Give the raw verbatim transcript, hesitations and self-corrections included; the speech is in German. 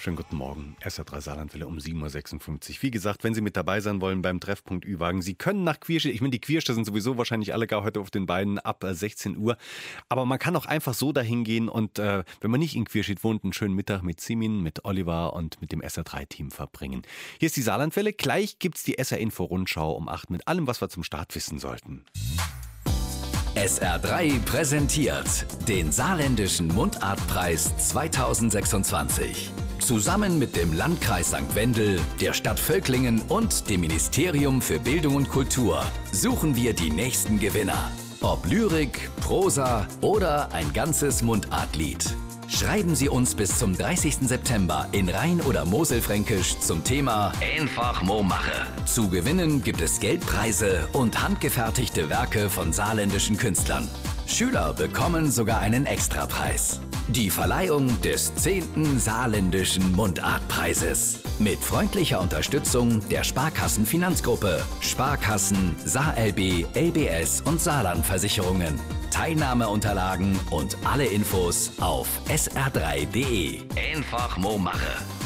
Schönen guten Morgen. S R drei Saarlandwelle um sieben Uhr sechsundfünfzig. Wie gesagt, wenn Sie mit dabei sein wollen beim Treffpunkt Ü-Wagen, Sie können nach Quiersche, ich meine, die Quiersche sind sowieso wahrscheinlich alle gar heute auf den Beinen ab äh, sechzehn Uhr. Aber man kann auch einfach so dahin gehen und, äh, wenn man nicht in Quierschied wohnt, einen schönen Mittag mit Simin, mit Oliver und mit dem S R drei Team verbringen. Hier ist die Saarlandwelle. Gleich gibt's die S R-Info-Rundschau um acht mit allem, was wir zum Start wissen sollten. S R drei präsentiert den Saarländischen Mundartpreis zweitausendsechsundzwanzig. Zusammen mit dem Landkreis Sankt Wendel, der Stadt Völklingen und dem Ministerium für Bildung und Kultur suchen wir die nächsten Gewinner. Ob Lyrik, Prosa oder ein ganzes Mundartlied. Schreiben Sie uns bis zum dreißigsten September in Rhein- oder Moselfränkisch zum Thema Einfach mo mache. Zu gewinnen gibt es Geldpreise und handgefertigte Werke von saarländischen Künstlern. Schüler bekommen sogar einen Extrapreis. Die Verleihung des zehnten Saarländischen Mundartpreises. Mit freundlicher Unterstützung der Sparkassenfinanzgruppe, Sparkassen, SaarLB, L B S und Saarlandversicherungen. Teilnahmeunterlagen und alle Infos auf s r drei punkt de. Einfach mo mache.